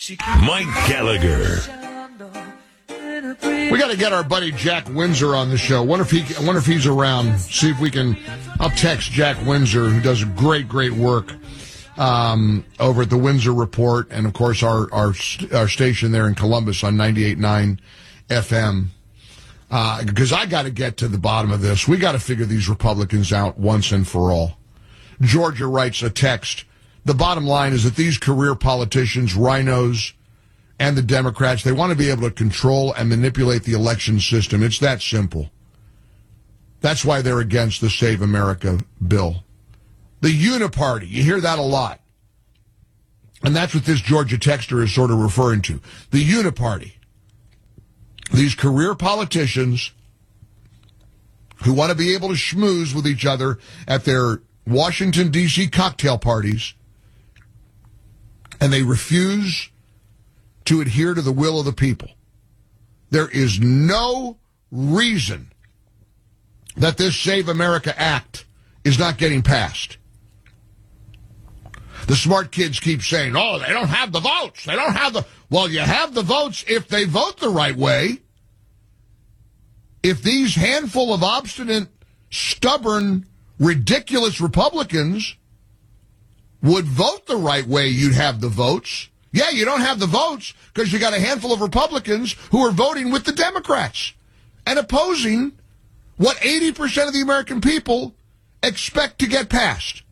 Mike Gallagher. We got to get our buddy Jack Windsor on the show. I wonder if he's around. See if we can. I'll text Jack Windsor, who does great work over at the Windsor Report, and of course our station there in Columbus on 98.9 FM. Because I got to get to the bottom of this. We got to figure these Republicans out once and for all. Georgia writes a text. The bottom line is that these career politicians, rhinos, and the Democrats, they want to be able to control and manipulate the election system. It's that simple. That's why they're against the Save America bill. The Uniparty, you hear that a lot. And that's what this Georgia texter is sort of referring to. The Uniparty. These career politicians who want to be able to schmooze with each other at their Washington, D.C. cocktail parties, and they refuse to adhere to the will of the people. There is no reason that this Save America Act is not getting passed. The smart kids keep saying, oh, they don't have the votes. They don't have the... Well, you have the votes if they vote the right way. If these handful of obstinate, stubborn, ridiculous Republicans would vote the right way, you'd have the votes. Yeah, you don't have the votes because you got a handful of Republicans who are voting with the Democrats and opposing what 80% of the American people expect to get passed.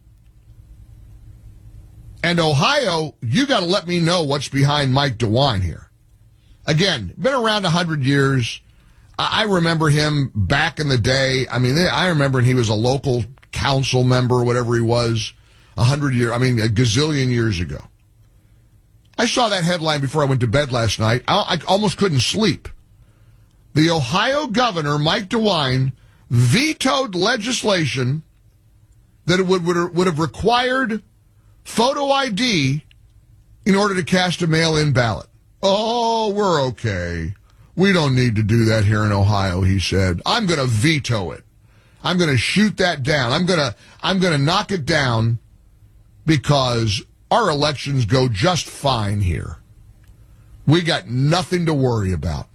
And Ohio, you got to let me know what's behind Mike DeWine here. Again, been around 100 years. I remember him back in the day. I mean, I remember he was a local council member, whatever he was, a gazillion years ago. I saw that headline before I went to bed last night. I almost couldn't sleep. The Ohio governor, Mike DeWine, vetoed legislation that would have required photo ID in order to cast a mail-in ballot. Oh, we're okay. We don't need to do that here in Ohio, he said. I'm going to veto it. I'm going to shoot that down. I'm going to knock it down because our elections go just fine here. We got nothing to worry about.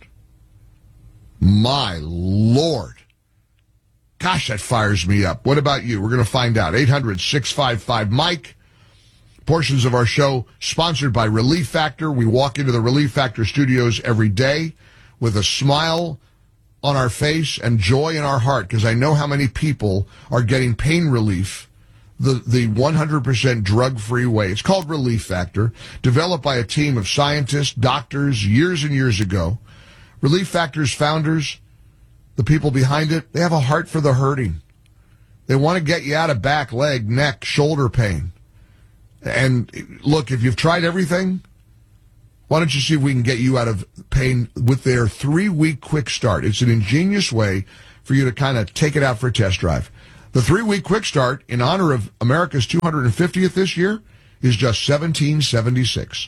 My Lord. Gosh, that fires me up. What about you? We're going to find out. 800-655-MIKE. Portions of our show sponsored by Relief Factor. We walk into the Relief Factor studios every day with a smile on our face and joy in our heart because I know how many people are getting pain relief the 100% drug-free way. It's called Relief Factor, developed by a team of scientists, doctors, years and years ago. Relief Factor's founders, the people behind it, they have a heart for the hurting. They want to get you out of back, leg, neck, shoulder pain. And look, if you've tried everything, why don't you see if we can get you out of pain with their 3-week quick start. It's an ingenious way for you to kind of take it out for a test drive. The 3-week quick start, in honor of America's 250th this year, is just $17.76.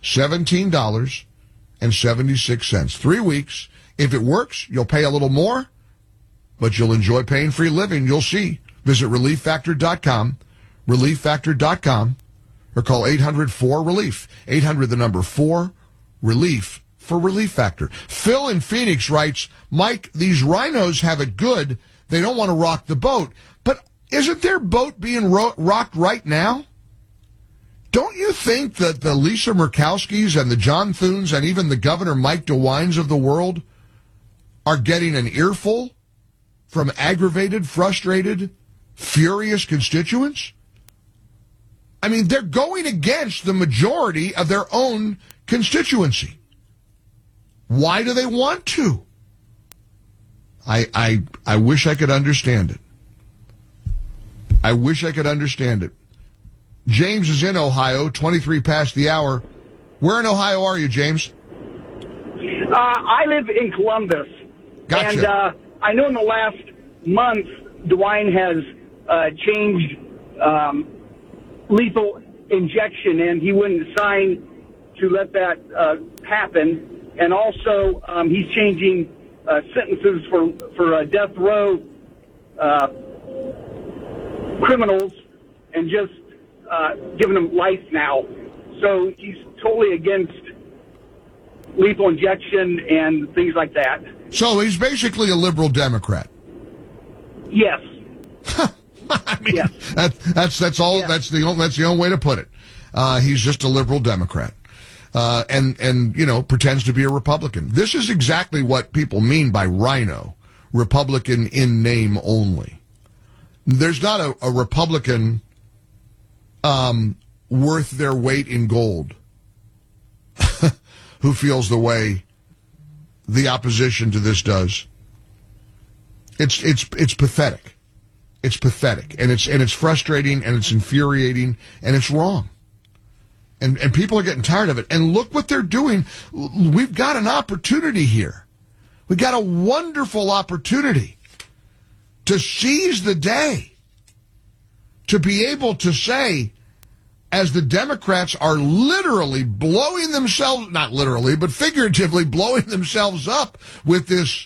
$17.76. 3 weeks. If it works, you'll pay a little more, but you'll enjoy pain-free living. You'll see. Visit ReliefFactor.com, ReliefFactor.com, or call 800-4-RELIEF. 800, the number 4-RELIEF for Relief Factor. Phil in Phoenix writes, Mike, these rhinos have it good. They don't want to rock the boat. But isn't their boat being rocked right now? Don't you think that the Lisa Murkowskis and the John Thunes and even the Governor Mike DeWines of the world are getting an earful from aggravated, frustrated, furious constituents? I mean, they're going against the majority of their own constituency. Why do they want to? I wish I could understand it. I wish I could understand it. James is in Ohio, 23 past the hour. Where in Ohio are you, James? I live in Columbus. Gotcha. And I know in the last month, DeWine has changed lethal injection, and he wouldn't sign to let that happen. And also, he's changing sentences for death row criminals and just giving them life now. So he's totally against lethal injection and things like that. So he's basically a liberal Democrat. Yes. I mean, yes. That's all. Yeah. That's the only way to put it. He's just a liberal Democrat, and pretends to be a Republican. This is exactly what people mean by rhino, Republican in name only. There's not a Republican worth their weight in gold who feels the way the opposition to this does. It's pathetic. It's pathetic, and it's frustrating, and it's infuriating, and it's wrong. And people are getting tired of it. And look what they're doing. We've got an opportunity here. We've got a wonderful opportunity to seize the day, to be able to say, as the Democrats are literally blowing themselves, not literally, but figuratively blowing themselves up with this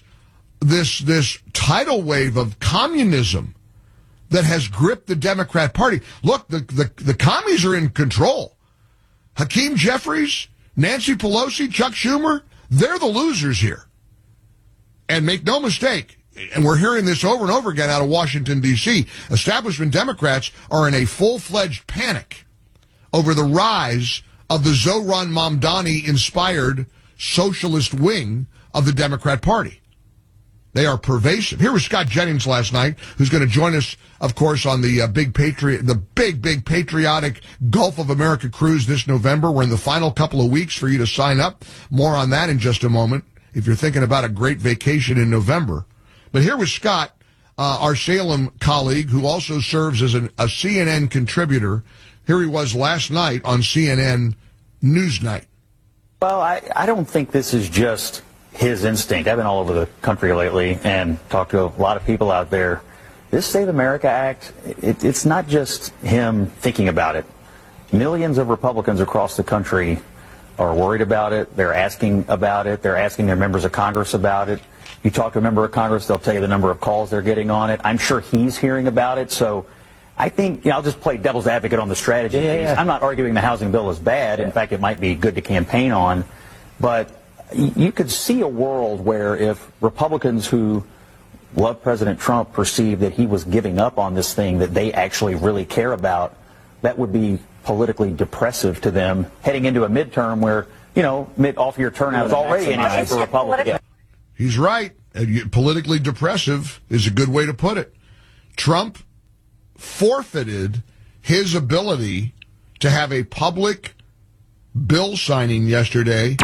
tidal wave of communism that has gripped the Democrat Party. Look, the commies are in control. Hakeem Jeffries, Nancy Pelosi, Chuck Schumer, they're the losers here. And make no mistake, and we're hearing this over and over again out of Washington, D.C., establishment Democrats are in a full-fledged panic over the rise of the Zohran Mamdani-inspired socialist wing of the Democrat Party. They are pervasive. Here was Scott Jennings last night, who's going to join us, of course, on the big patriotic Gulf of America cruise this November. We're in the final couple of weeks for you to sign up. More on that in just a moment, if you're thinking about a great vacation in November. But here was Scott, our Salem colleague, who also serves as a CNN contributor. Here he was last night on CNN Newsnight. Well, I don't think this is just his instinct. I've been all over the country lately and talked to a lot of people out there. This Save America Act, it's not just him thinking about it. Millions of Republicans across the country are worried about it. They're asking about it. They're asking their members of Congress about it. You talk to a member of Congress, they'll tell you the number of calls they're getting on it. I'm sure he's hearing about it. So I think, I'll just play devil's advocate on the strategy. Yeah. I'm not arguing the housing bill is bad. In fact, it might be good to campaign on. But you could see a world where if Republicans who love President Trump perceive that he was giving up on this thing that they actually really care about, that would be politically depressive to them heading into a midterm where, off-year turnout is already an issue for Republicans. He's right. Politically depressive is a good way to put it. Trump forfeited his ability to have a public bill signing yesterday.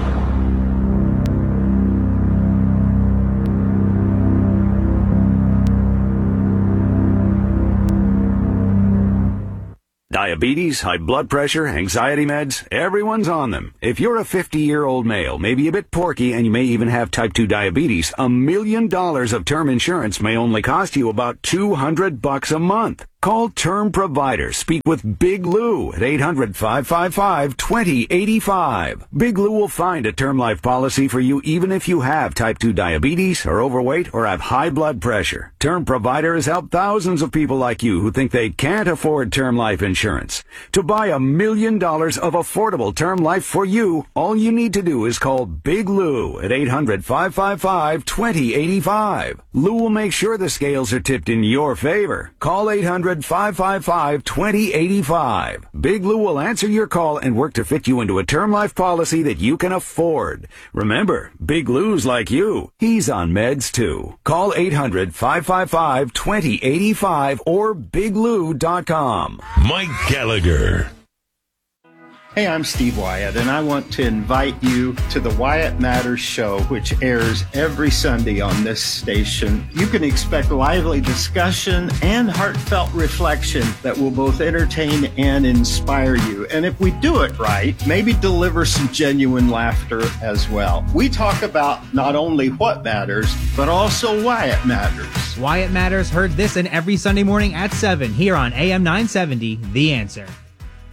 Diabetes, high blood pressure, anxiety meds, everyone's on them. If you're a 50-year-old male, maybe a bit porky, and you may even have type 2 diabetes, $1 million of term insurance may only cost you about $200 a month. Call Term Provider. Speak with Big Lou at 800-555-2085. Big Lou will find a term life policy for you even if you have type 2 diabetes, are overweight, or have high blood pressure. Term Provider has helped thousands of people like you who think they can't afford term life insurance. To buy $1 million of affordable term life for you, all you need to do is call Big Lou at 800-555-2085. Lou will make sure the scales are tipped in your favor. Call 800-555-2085. Big Lou will answer your call and work to fit you into a term life policy that you can afford. Remember, Big Lou's like you. He's on meds too. Call 800-555-2085 or biglou.com. Mike Gallagher. Hey, I'm Steve Wyatt, and I want to invite you to the Wyatt Matters Show, which airs every Sunday on this station. You can expect lively discussion and heartfelt reflection that will both entertain and inspire you. And if we do it right, maybe deliver some genuine laughter as well. We talk about not only what matters, but also why it matters. Wyatt Matters, heard this and every Sunday morning at 7 here on AM 970, The Answer.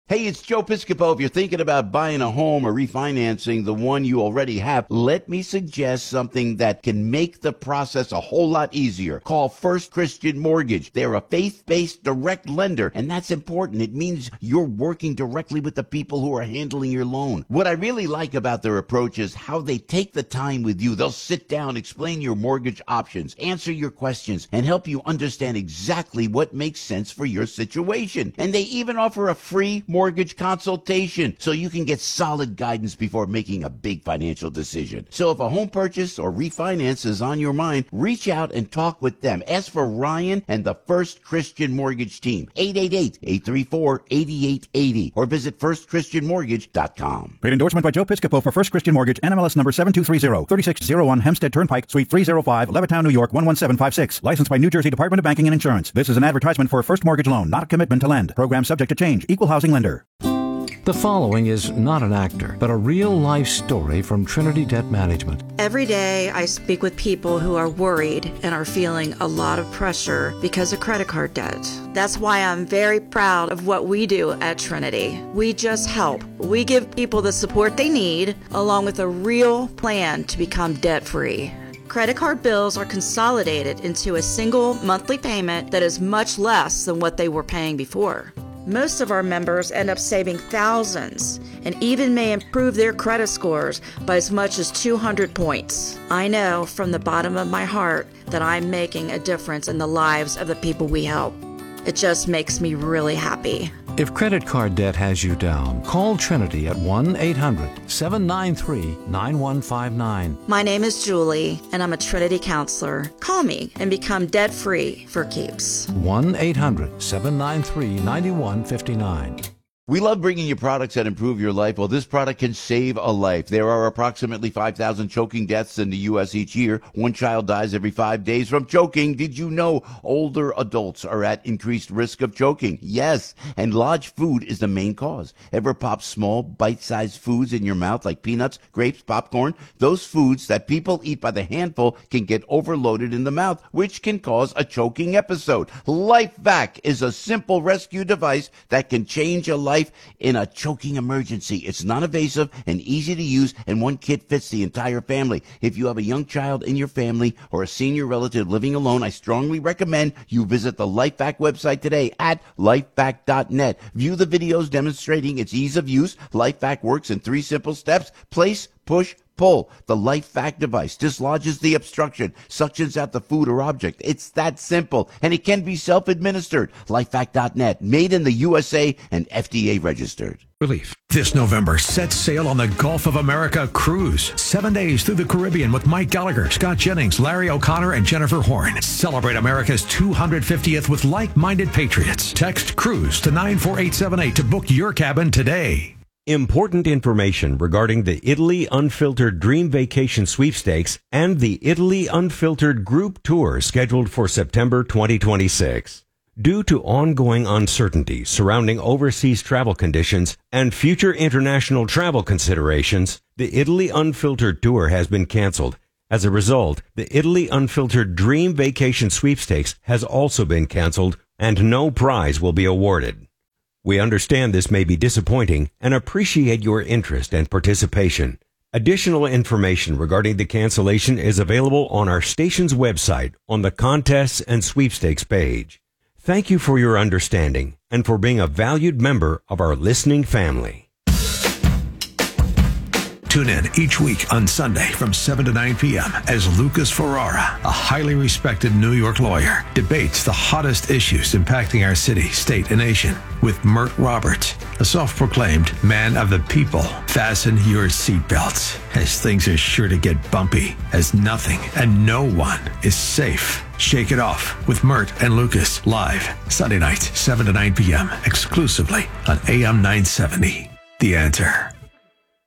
Hey, it's Joe Piscopo. If you're thinking about buying a home or refinancing the one you already have, let me suggest something that can make the process a whole lot easier. Call First Christian Mortgage. They're a faith-based direct lender, and that's important. It means you're working directly with the people who are handling your loan. What I really like about their approach is how they take the time with you. They'll sit down, explain your mortgage options, answer your questions, and help you understand exactly what makes sense for your situation. And they even offer a free mortgage consultation so you can get solid guidance before making a big financial decision. So if a home purchase or refinance is on your mind, reach out and talk with them. Ask for Ryan and the First Christian Mortgage team, 888-834-8880, or visit firstchristianmortgage.com. Paid endorsement by Joe Piscopo for First Christian Mortgage, NMLS number 7230, 3601 Hempstead Turnpike, Suite 305, Levittown, New York, 11756. Licensed by New Jersey Department of Banking and Insurance. This is an advertisement for a first mortgage loan, not a commitment to lend. Program subject to change. Equal housing lender. The following is not an actor, but a real-life story from Trinity Debt Management. Every day I speak with people who are worried and are feeling a lot of pressure because of credit card debt. That's why I'm very proud of what we do at Trinity. We just help. We give people the support they need, along with a real plan to become debt-free. Credit card bills are consolidated into a single monthly payment that is much less than what they were paying before. Most of our members end up saving thousands and even may improve their credit scores by as much as 200 points. I know from the bottom of my heart that I'm making a difference in the lives of the people we help. It just makes me really happy. If credit card debt has you down, call Trinity at 1-800-793-9159. My name is Julie, and I'm a Trinity counselor. Call me and become debt-free for keeps. 1-800-793-9159. We love bringing you products that improve your life. Well, this product can save a life. There are approximately 5,000 choking deaths in the U.S. each year. One child dies every 5 days from choking. Did you know older adults are at increased risk of choking? Yes, and large food is the main cause. Ever pop small, bite-sized foods in your mouth like peanuts, grapes, popcorn? Those foods that people eat by the handful can get overloaded in the mouth, which can cause a choking episode. LifeVac is a simple rescue device that can change a life in a choking emergency. It's non-invasive and easy to use, and one kit fits the entire family. If you have a young child in your family or a senior relative living alone, I strongly recommend you visit the LifeVac website today at lifevac.net. View the videos demonstrating its ease of use. LifeVac works in 3 simple steps: place, push, pull. The LifeVac device dislodges the obstruction, suctions out the food or object. It's that simple, and it can be self-administered. LifeVac.net, made in the USA and FDA registered. Relief. This November, set sail on the Gulf of America cruise. 7 days through the Caribbean with Mike Gallagher, Scott Jennings, Larry O'Connor, and Jennifer Horn. Celebrate America's 250th with like-minded patriots. Text CRUISE to 94878 to book your cabin today. Important information regarding the Italy Unfiltered Dream Vacation Sweepstakes and the Italy Unfiltered Group Tour scheduled for September 2026. Due to ongoing uncertainty surrounding overseas travel conditions and future international travel considerations, the Italy Unfiltered Tour has been canceled. As a result, the Italy Unfiltered Dream Vacation Sweepstakes has also been canceled, and no prize will be awarded. We understand this may be disappointing and appreciate your interest and participation. Additional information regarding the cancellation is available on our station's website on the Contests and Sweepstakes page. Thank you for your understanding and for being a valued member of our listening family. Tune in each week on Sunday from 7 to 9 p.m. as Lucas Ferrara, a highly respected New York lawyer, debates the hottest issues impacting our city, state, and nation with Mert Roberts, a self-proclaimed man of the people. Fasten your seatbelts, as things are sure to get bumpy, as nothing and no one is safe. Shake It Off with Mert and Lucas, live Sunday nights, 7 to 9 p.m., exclusively on AM 970. The Answer.